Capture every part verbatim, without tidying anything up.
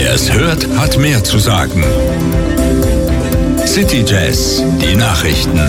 Wer es hört, hat mehr zu sagen. City Jazz, die Nachrichten.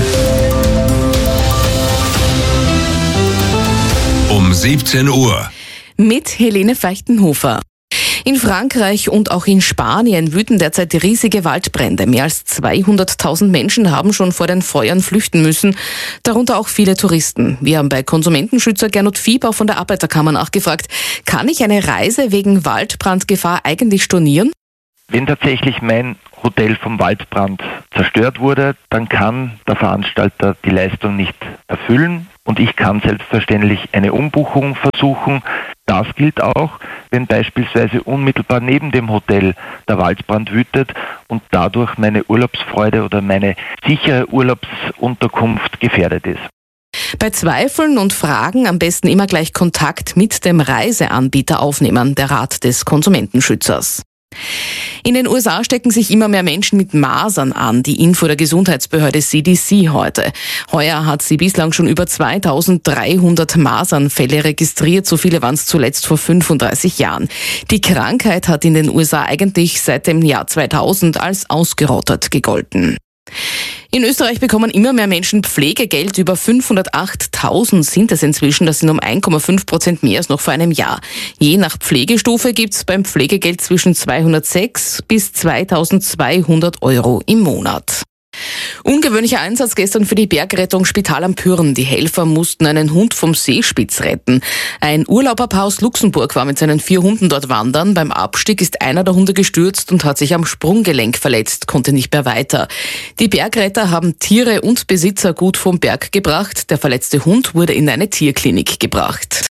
Um siebzehn Uhr. Mit Helene Feichtenhofer. In Frankreich und auch in Spanien wüten derzeit riesige Waldbrände. Mehr als zweihunderttausend Menschen haben schon vor den Feuern flüchten müssen, darunter auch viele Touristen. Wir haben bei Konsumentenschützer Gernot Fieber von der Arbeiterkammer nachgefragt, kann ich eine Reise wegen Waldbrandgefahr eigentlich stornieren? Wenn tatsächlich mein Hotel vom Waldbrand zerstört wurde, dann kann der Veranstalter die Leistung nicht erfüllen und ich kann selbstverständlich eine Umbuchung versuchen. Das gilt auch, wenn beispielsweise unmittelbar neben dem Hotel der Waldbrand wütet und dadurch meine Urlaubsfreude oder meine sichere Urlaubsunterkunft gefährdet ist. Bei Zweifeln und Fragen am besten immer gleich Kontakt mit dem Reiseanbieter aufnehmen, der Rat des Konsumentenschützers. In den U S A stecken sich immer mehr Menschen mit Masern an, die Info der Gesundheitsbehörde C D C heute. Heuer hat sie bislang schon über zweitausenddreihundert Masernfälle registriert, so viele waren es zuletzt vor fünfunddreißig Jahren. Die Krankheit hat in den U S A eigentlich seit dem Jahr zweitausend als ausgerottet gegolten. In Österreich bekommen immer mehr Menschen Pflegegeld. Über fünfhundertachttausend sind es inzwischen. Das sind um eins Komma fünf Prozent mehr als noch vor einem Jahr. Je nach Pflegestufe gibt es beim Pflegegeld zwischen zweihundertsechs bis zweitausendzweihundert Euro im Monat. Ungewöhnlicher Einsatz gestern für die Bergrettung Spital am Pyhrn. Die Helfer mussten einen Hund vom Seespitz retten. Ein Urlauberpaar aus Luxemburg war mit seinen vier Hunden dort wandern. Beim Abstieg ist einer der Hunde gestürzt und hat sich am Sprunggelenk verletzt, konnte nicht mehr weiter. Die Bergretter haben Tiere und Besitzer gut vom Berg gebracht. Der verletzte Hund wurde in eine Tierklinik gebracht.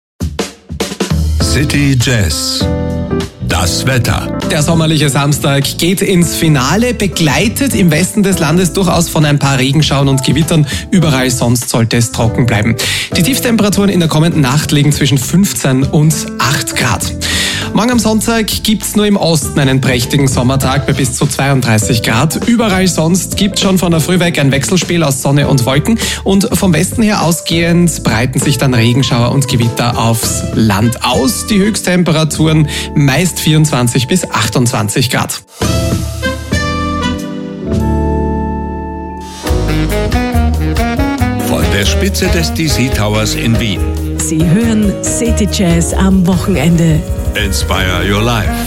City Jazz. Das Wetter. Der sommerliche Samstag geht ins Finale, begleitet im Westen des Landes durchaus von ein paar Regenschauern und Gewittern. Überall sonst sollte es trocken bleiben. Die Tiefstemperaturen in der kommenden Nacht liegen zwischen fünfzehn und acht Grad. Morgen am Sonntag gibt's nur im Osten einen prächtigen Sommertag bei bis zu zweiunddreißig Grad. Überall sonst gibt's schon von der Früh weg ein Wechselspiel aus Sonne und Wolken. Und vom Westen her ausgehend breiten sich dann Regenschauer und Gewitter aufs Land aus. Die Höchsttemperaturen meist vierundzwanzig bis achtundzwanzig Grad. Von der Spitze des D C Towers in Wien. Sie hören City Jazz am Wochenende. Inspire your life.